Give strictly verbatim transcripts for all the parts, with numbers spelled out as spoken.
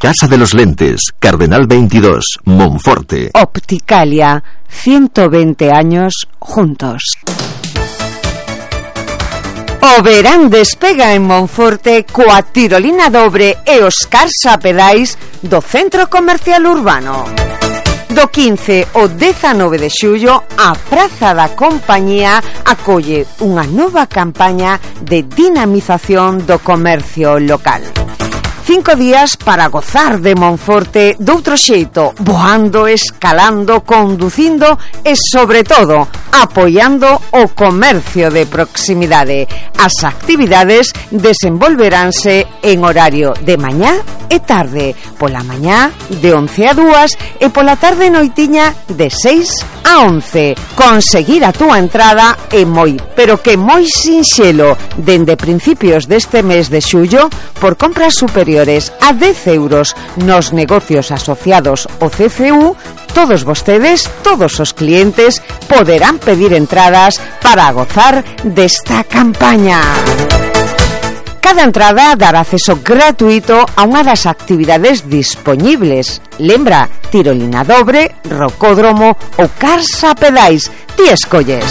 Casa de los Lentes, Cardenal veintidós, Monforte. Opticalia, ciento veinte años juntos. O verán despega en Monforte coa tirolina dobre e os carsa pedais do Centro Comercial Urbano. Do quince ao dezanove de xullo, a Praza da Compañía acolle unha nova campaña de dinamización do comercio local. Cinco días para gozar de Monforte doutro xeito, voando, escalando, conducindo e, sobre todo, apoiando o comercio de proximidade. As actividades desenvolveránse en horario de mañá e tarde, pola mañá de once a dúas e pola tarde noitiña de seis a once. Conseguir a túa entrada é moi, pero que moi sinxelo, dende principios deste mes de xullo, por compras superiores a dez euros nos negocios asociados ao C C U, todos vostedes, todos os clientes, poderán pedir entradas para gozar desta campaña. Cada entrada dará acceso gratuito a unha das actividades dispoñibles. Lembra, tirolina dobre, rocódromo ou carsa pedais. Ti escolles.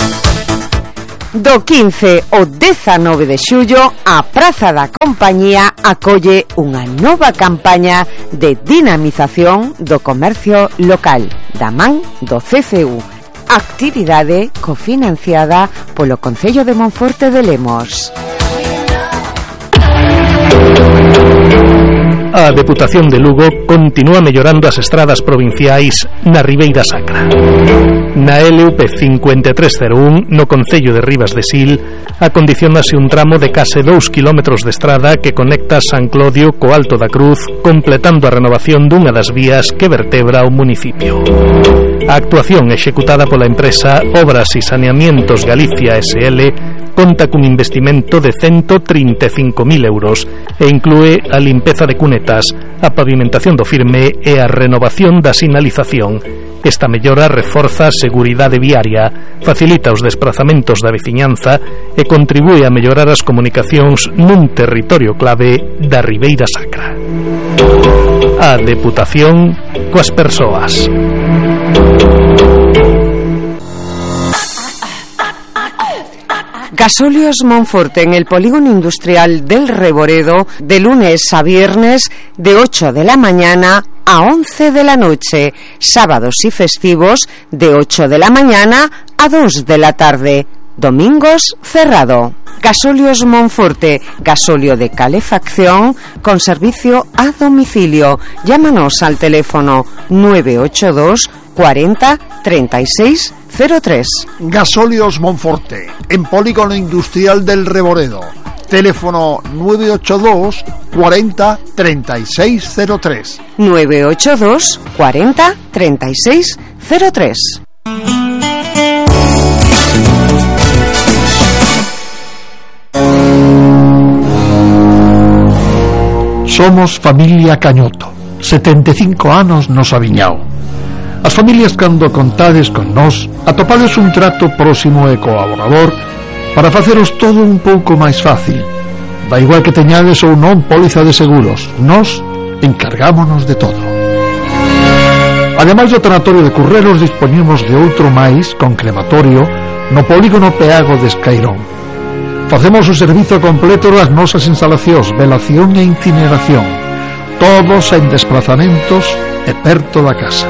Do quince ao dezanove de xullo, a Praza da Compañía acolle unha nova campaña de dinamización do comercio local, da man do C C U. Actividade cofinanciada polo Concello de Monforte de Lemos. A Deputación de Lugo continúa mellorando as estradas provinciais na Ribeira Sacra. Na L U P cinco tres cero un, no Concello de Ribas de Sil, acondicionase un tramo de case dous kilómetros de estrada que conecta San Clodio co Alto da Cruz, completando a renovación dunha das vías que vertebra o municipio. A actuación executada pola empresa Obras e Saneamientos Galicia S L conta cun investimento de ciento trinta e cinco mil euros e inclúe a limpeza de cunetas, a pavimentación do firme e a renovación da sinalización. Esta mellora reforza a seguridade viaria, facilita os desplazamentos da veciñanza e contribúe a mellorar as comunicacións nun territorio clave da Ribeira Sacra. A Deputación coas persoas. Gasóleos Monforte en el polígono industrial del Reboredo, de lunes a viernes de ocho de la mañana a once de la noche, sábados y festivos de ocho de la mañana a dos de la tarde, domingos cerrado. Gasóleos Monforte, gasóleo de calefacción con servicio a domicilio. Llámanos al teléfono nueve ocho dos cuarenta treinta y seis cero tres. Gasóleos Monforte, en polígono industrial del Reboredo. Teléfono nueve ocho dos cuarenta treinta y seis cero tres. nueve ocho dos cuarenta treinta y seis cero tres. Somos familia Cañoto, setenta e cinco anos nos aviñao. As familias, cando contades con nós, atopades un trato próximo e colaborador para faceros todo un pouco máis fácil. Da igual que teñades ou non póliza de seguros, nós encargámonos de todo. Ademais do tanatorio de Curreros, dispoñemos de outro máis con crematorio no polígono Peago de Escairón. Facemos o servizo completo das nosas instalacións, velación e incineración, todos en desplazamentos e perto da casa.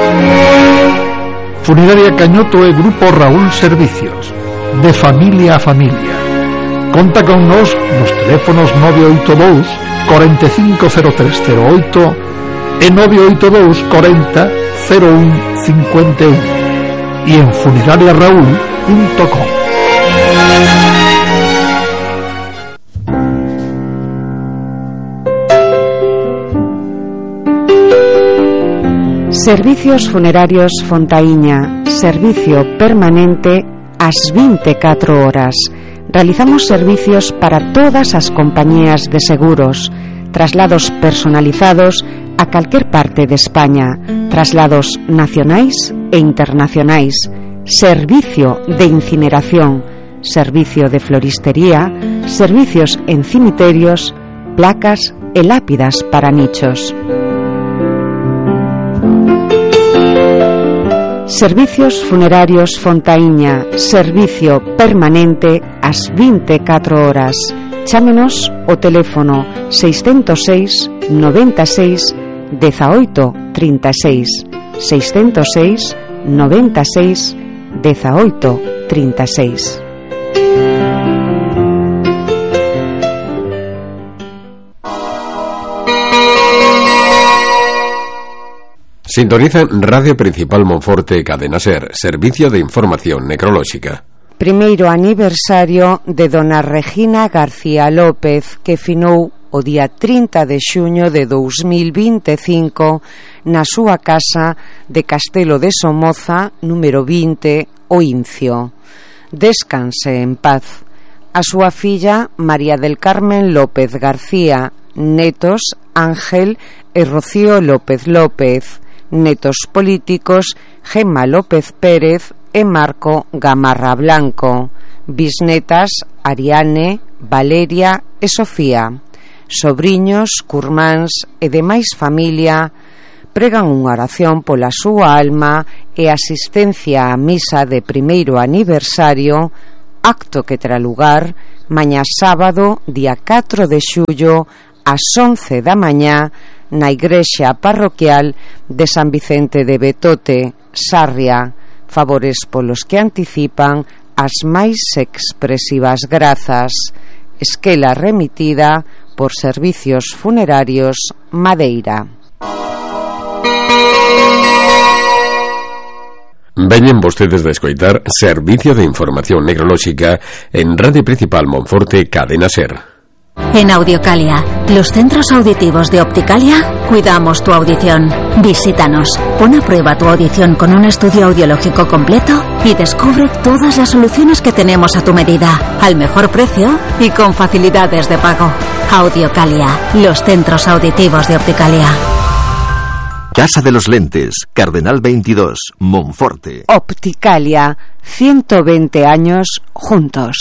Funeraria Cañoto e Grupo Raúl Servicios, de familia a familia. Conta con nos nos teléfonos nove oito dous cuarenta e cinco cero tres cero oito e nove oito dous cuarenta cero un cincuenta y uno e en funeraria raúl punto com. Servicios Funerarios Fontaíña, servicio permanente ás vinte e catro horas. Realizamos servicios para todas as compañías de seguros, traslados personalizados a calquer parte de España, traslados nacionais e internacionais, servicio de incineración, servicio de floristería, servicios en cimiterios, placas e lápidas para nichos. Servicios Funerarios Fontaíña, servicio permanente ás vinte e catro horas. Chámenos o teléfono seiscentos seis, noventa e seis, dezaoito, trinta e seis, seiscentos seis, noventa e seis, dezaoito, trinta e seis. Sintoniza Radio Principal Monforte Cadena Ser, servicio de información necrolóxica. Primeiro aniversario de dona Regina García López, que finou o día trinta de xuño de dous mil vinte e cinco na súa casa de Castelo de Somoza, número vinte, o Incio. Descanse en paz. A súa filla, María del Carmen López García, netos Ángel e Rocío López López, netos políticos Gemma López Pérez e Marco Gamarra Blanco, bisnetas Ariane, Valeria e Sofía, sobriños, curmáns e demais familia pregan unha oración pola súa alma e asistencia á misa de primeiro aniversario, acto que terá lugar mañá sábado, día catro de xullo, ás once da mañá, na igrexa parroquial de San Vicente de Betote, Sarria. Favores polos que anticipan as máis expresivas grazas. Esquela remitida por Servicios Funerarios Madeira. Veñen vostedes de escoitar Servicio de Información Necrolóxica en Radio Principal Monforte Cadena Ser. En Audiocalia, los centros auditivos de Opticalia, cuidamos tu audición. Visítanos, pon a prueba tu audición con un estudio audiológico completo y descubre todas las soluciones que tenemos a tu medida, al mejor precio y con facilidades de pago. Audiocalia, los centros auditivos de Opticalia. Casa de los Lentes, Cardenal veintidós, Monforte. Opticalia, ciento veinte años juntos.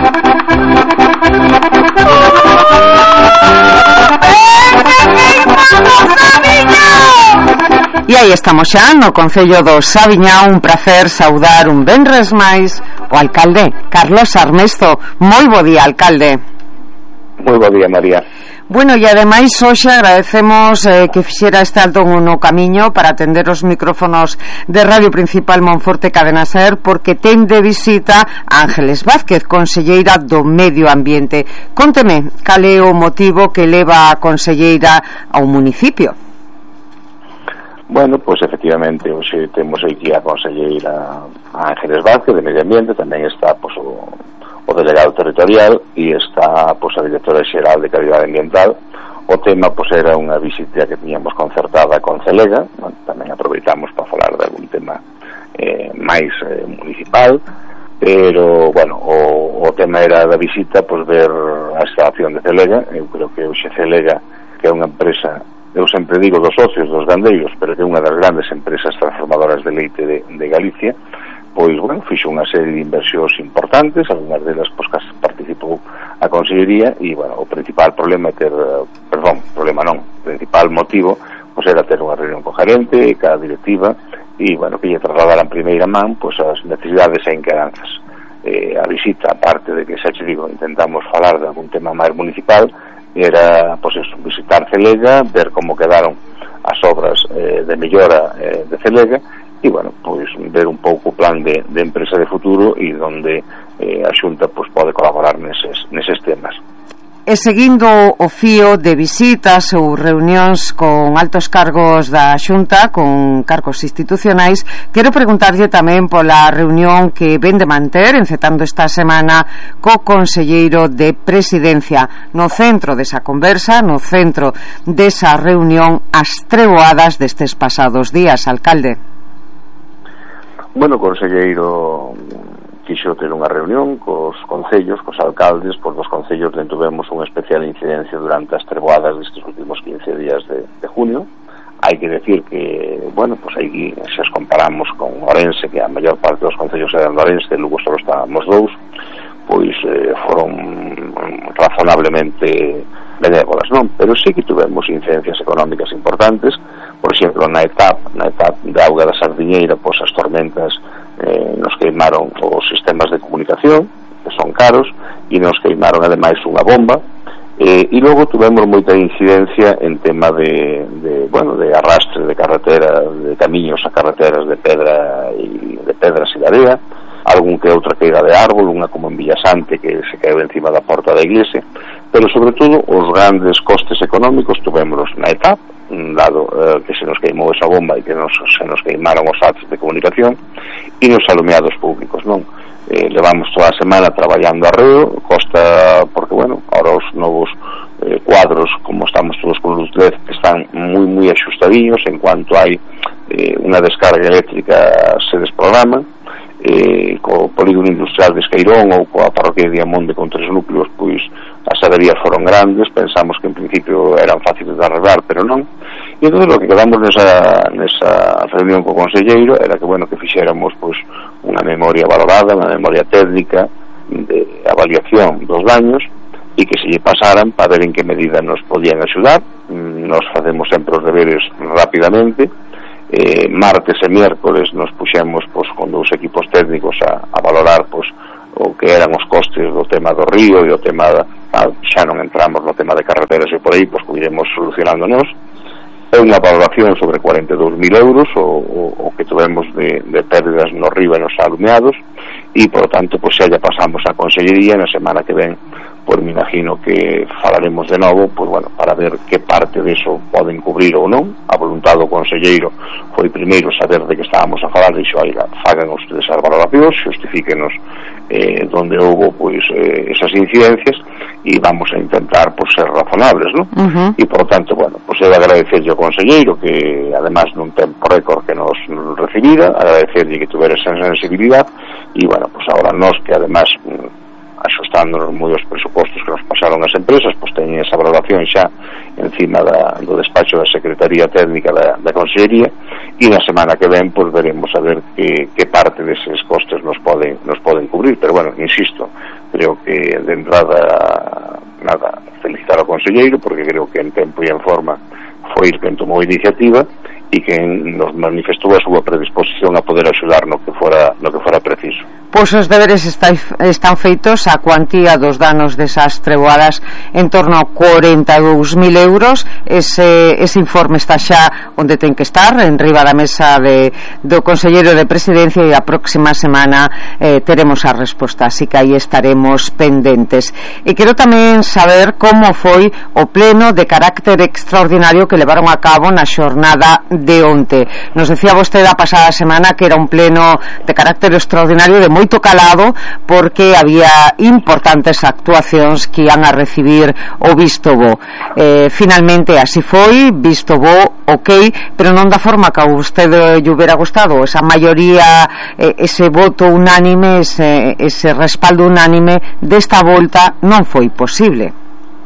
E aí estamos xa no Concello do Saviñao. Un prazer saudar un venres máis o alcalde Carlos Armesto. Moi bo día, alcalde. Moi bo día, María. Bueno, e ademais hoxe agradecemos eh, que fixera este alto no camiño para atender os micrófonos de Radio Principal Monforte Cadena Ser, porque ten de visita Ángeles Vázquez, conselleira do Medio Ambiente. Conteme, cal é o motivo que leva a conselleira ao municipio? Bueno, pois pues, efectivamente, hoxe temos aquí a conselleira Ángeles Vázquez de Medio Ambiente, tamén está pois, pues, o o delegado territorial e está pois, a directora xeral de calidade ambiental. O tema pois, era unha visita que tiñamos concertada con Celega, bueno, tamén aproveitamos para falar de algún tema eh, máis eh, municipal, pero bueno, o, o tema era da visita pois, ver a instalación de Celega. Eu creo que hoxe Celega, que é unha empresa, eu sempre digo dos socios dos gandeiros, pero que é unha das grandes empresas transformadoras de leite de, de Galicia, pois, bueno, fixo unha serie de inversións importantes, algunhas delas, pois, que participou a Consellería, e, bueno, o principal problema é ter, perdón, problema non, o principal motivo, pois, era ter unha reunión co gerente, ca directiva, e, bueno, que lle trasladaran primeira man, pois, as necesidades e inquedanzas. Eh, a visita, aparte de que, xa te digo, intentamos falar de algún tema máis municipal, era, pois, eso, visitar Celega, ver como quedaron as obras eh, de mellora eh, de Celega, e, bueno, pois ver un pouco o plan de, de empresa de futuro e onde eh, a Xunta pois, pode colaborar neses, neses temas. E seguindo o fío de visitas ou reunións con altos cargos da Xunta, con cargos institucionais, quero preguntarlle tamén pola reunión que ven de manter, encetando esta semana, co conselleiro de Presidencia. No centro desa conversa, no centro desa reunión, as treboadas destes pasados días, alcalde. Bueno, o conselleiro quixo ter unha reunión cos concellos, cos alcaldes, por dos concellos onde tuvemos unha especial incidencia durante as treboadas destes últimos quince días de, de junio. Hai que decir que, bueno, pues aí se as comparamos con Orense, que a maior parte dos concellos eran de Orense, Lugo só estábamos dous, pois eh, foron razonablemente benévolas, non? Pero sí que tivemos incidencias económicas importantes. Por exemplo, na etapa na etapa de auga da Sardiñeira, pois as tormentas eh, nos queimaron os sistemas de comunicación, que son caros, e nos queimaron ademais unha bomba. Eh, e logo tivemos moita incidencia en tema de, de, bueno, de arrastre de carretera, de camiños a carreteras de pedra e de pedras e de area, algún que outra queira de árbol, unha como en Villasante que se caeu encima da porta da iglesia, pero sobre todo os grandes costes económicos tuvemos na etapa, dado eh, que se nos queimou esa bomba e que nos, se nos queimaron os atos de comunicación, e nos alumeados públicos, non? Eh, levamos toda a semana traballando arreo, costa, porque, bueno, ahora os novos eh, cuadros, como estamos todos con luz L E D, están moi, moi axustadiños, en cuanto hai eh, unha descarga eléctrica se desprograman. Eh, co polígono industrial de Esqueirón ou coa parroquia de Diamonde con tres núcleos, pois as averías foron grandes, pensamos que en principio eran fáciles de arreglar, pero non. E entón o que quedamos nesa, nesa reunión co conselleiro era que, bueno, que fixéramos pois unha memoria valorada, unha memoria técnica de avaliación dos daños e que se lle pasaran para ver en que medida nos podían axudar. Nos facemos sempre os deberes rapidamente. Eh, martes e miércoles nos puxemos pois, con dous equipos técnicos a, a valorar pois, o que eran os costes do tema do río e o tema da, a, xa non entramos no tema de carreteras e por aí, pois que iremos solucionándonos. É unha valoración sobre cuarenta e dous mil euros o, o, o que tuvemos de, de pérdidas no río e nos alumeados, e por lo tanto pois xa ya pasamos a consellería. Na semana que ven pois me imagino que falaremos de novo, pois bueno, para ver que parte deso poden cubrir ou non. A voluntad do conselleiro foi primeiro saber de que estábamos a falar, dixo, oiga, fagan ustedes as valoracións, justifíquenos eh, donde houve pois eh, esas incidencias, e vamos a intentar pois ser razonables, non? Uh-huh. E por tanto, bueno, pois eu agradecerlle ao conselleiro que además nun tempo récord que nos recibira, agradecerlle que tuvera esa sensibilidade, e bueno, pois agora nós que además axustándonos moi os presupostos que nos pasaron as empresas, pois teñen esa valoración xa encima da, do despacho da Secretaría Técnica da, da Consellería, e na semana que ven pois veremos a ver que, que parte deses costes nos poden, nos poden cubrir. Pero bueno, insisto, creo que de entrada nada, felicitar ao conselleiro porque creo que en tempo e en forma foi el que tomou a iniciativa e que nos manifestou a súa predisposición a poder axudar no que fora, no que fora preciso. Pois os deberes está, están feitos. A cuantía dos danos desas treboadas en torno a cuarenta e dous mil euros. Ese, ese informe está xa onde ten que estar, en riba da mesa de, do Conselleiro de Presidencia, e a próxima semana eh, teremos a resposta, así que aí estaremos pendentes. E quero tamén saber como foi o pleno de carácter extraordinario que levaron a cabo na xornada de onte. Nos decía vostede a pasada semana que era un pleno de carácter extraordinario de moito calado, porque había importantes actuacións que ian a recibir o visto bo. Eh, finalmente así foi, visto bo, ok, pero non da forma que a vostede lle hubiera gustado. Esa maioría, eh, ese voto unánime, ese, ese respaldo unánime desta volta non foi posible.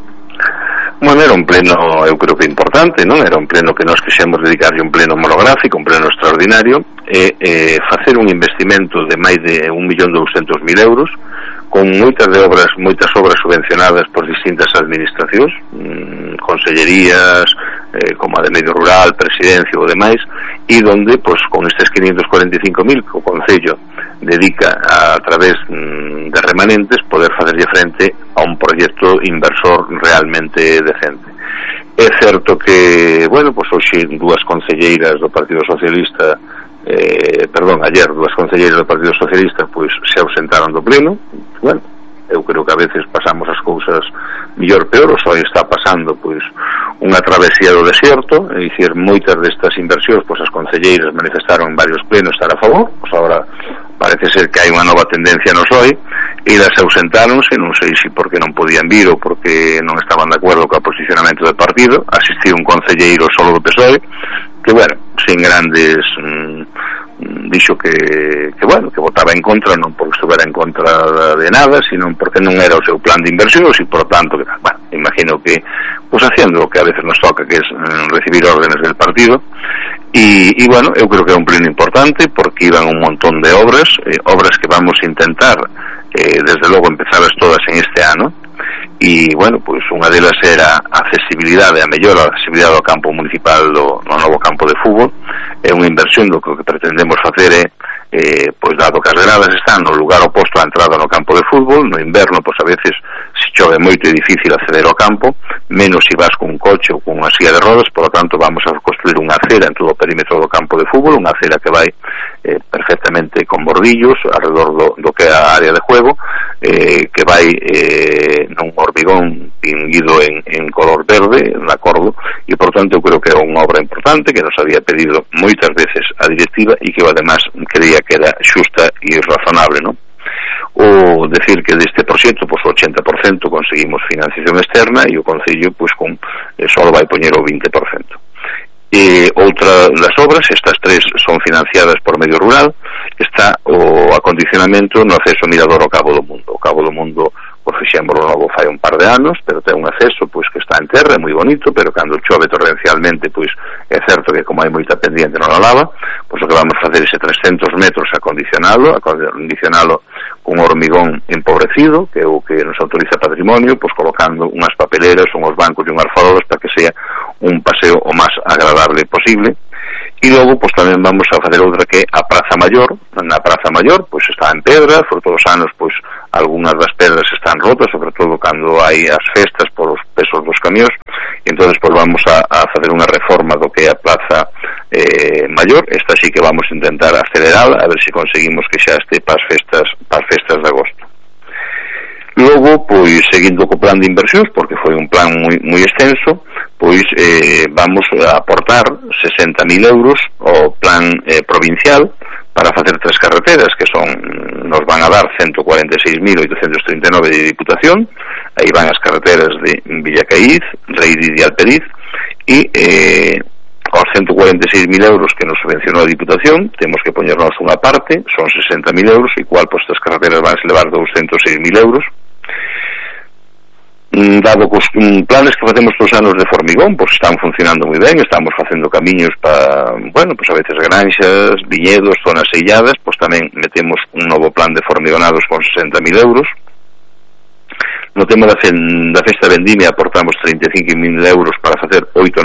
Bueno, era un pleno, eu creo que importante, non? Era un pleno que nós quixemos dedicarlle un pleno monográfico, un pleno extraordinario, e eh, facer un investimento de máis de un millón douscentos mil euros, con moitas de obras, moitas obras subvencionadas por distintas administracións, mmm, consellerías, eh, como a de Medio Rural, Presidencia ou demais, e donde, pois, con estes quinientos cuarenta e cinco mil que o Concello dedica a, a través mm, de remanentes, poder facerlle frente a un proxecto inversor realmente decente. É certo que, bueno, pois hoxe dúas concelleiras do Partido Socialista, eh, perdón, ayer dúas concelleiras do Partido Socialista pois se ausentaron do pleno. Bueno, eu creo que a veces pasamos as cousas mellor peor, ou só está pasando pois unha travesía do desierto, é dicir, moitas destas inversións pois as concelleiras manifestaron en varios plenos estar a favor, pois agora parece ser que hai unha nova tendencia no P S O E, e las ausentáronse, non sei se porque non podían vir ou porque non estaban de acordo co posicionamento do partido. Asistiu un concelleiro solo do P S O E, que, bueno, sin grandes... Mmm, dixo que, que, bueno, que votaba en contra, non porque estuvera en contra de nada, sino porque non era o seu plan de inversións, e, por tanto, que, bueno, imagino que, pues, haciendo o que a veces nos toca, que es eh, recibir órdenes del partido. Y, y bueno, eu creo que é un pleno importante porque iban un montón de obras, eh, obras que vamos a intentar, eh, desde logo, empezarlas todas en este ano, e, bueno, pois unha delas era a accesibilidade, a mellora da accesibilidade ao campo municipal do no novo campo de fútbol. É unha inversión do que pretendemos facer é, eh, pois dado que as gradas están no lugar oposto á entrada no campo de fútbol, no inverno, pois a veces se chove moito é difícil acceder ao campo, menos se vas con un coche ou con unha silla de rodas. Por lo tanto vamos a construir unha acera en todo o perímetro do campo de fútbol, unha acera que vai eh, perfectamente con bordillos alrededor do, do que é a área de juego, eh, que vai eh, nun hormigón tinguido en, en color verde, de acordo, e por tanto eu creo que é unha obra importante que nos había pedido moitas veces a directiva e que además creía que era xusta e razonable, non? O decir que deste proxecto, pois o ochenta por cento conseguimos financiación externa e o Concello, pois con eh, só vai poñer o vinte por cento. E outra das obras, estas tres son financiadas por Medio Rural, está o acondicionamento no acceso ao mirador ao Cabo do Mundo. O Cabo do Mundo, pois fixémolo novo fai un par de anos, pero ten un acceso pois que está en terra, é moi bonito, pero cando chove torrencialmente, pois é certo que como hai moita pendiente non a lava, pois o que vamos facer ese trescentos metros acondicionalo, acondicionalo con hormigón empobrecido, que é o que nos autoriza patrimonio, pois colocando unhas papeleras, unhos bancos e unhas farolas para que sea un paseo o máis agradable posible. E logo, pois tamén vamos a facer outra que é a Praza Maior. Na Praza Maior, pois está en pedra, por todos os anos, pois algunhas das pedras están rotas, sobre todo cando hai as festas polos pesos dos camións, e entonces pois vamos a, a facer unha reforma do que é a Praza eh, Maior. Esta sí que vamos a intentar acelerala, a ver se conseguimos que xa este para as festas, para as festas de agosto. Logo, pois, seguindo co plan de inversións, porque foi un plan moi, moi extenso, pois eh, vamos a aportar sesenta mil euros ao plan eh, provincial para facer tres carreteras, que son, nos van a dar ciento cuarenta e seis mil oitocentos trinta e nove de Diputación. Aí van as carreteras de Villacaíz, Reidid e Alperiz, e eh, aos ciento cuarenta e seis mil euros que nos subvencionou a Diputación temos que poñernos unha parte, son sesenta mil euros, igual pois estas carreteras van a levar doscientos seis mil euros. Dado que os planes que facemos todos os anos de formigón, pois están funcionando moi ben, estamos facendo camiños para, bueno, pois a veces granxas, viñedos, zonas selladas, pois tamén metemos un novo plan de formigonados con sesenta mil euros. No tema da, fe, da festa vendimia aportamos treinta e cinco mil euros para facer oito